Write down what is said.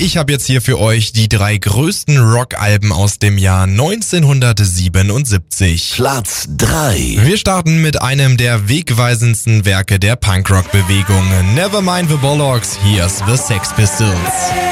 ich habe jetzt hier für euch die 3 größten Rockalben aus dem Jahr 1977. Platz 3. Wir starten mit einem der wegweisendsten Werke der Punkrock-Bewegung. Nevermind the Bollocks, here's the Sex Pistols.